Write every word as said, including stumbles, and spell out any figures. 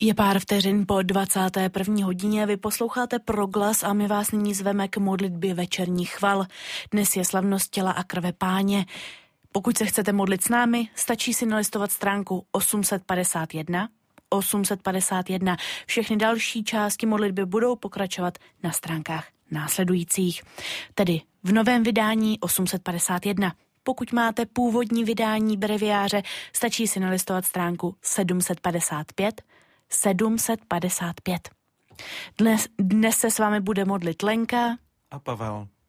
Je pár vteřin po dvacáté první hodině, vy posloucháte Proglas a my vás nyní zveme k modlitbě večerních chval. Dnes je slavnost těla a krve Páně. Pokud se chcete modlit s námi, stačí si nalistovat stránku osm set padesát jedna. osm set padesát jedna. Všechny další části modlitby budou pokračovat na stránkách následujících. Tedy v novém vydání osm set padesát jedna. Pokud máte původní vydání breviáře, stačí si nalistovat stránku sedm set padesát pět. sedm set padesát pět. Dnes, dnes se s vámi bude modlit Lenka a Pavel.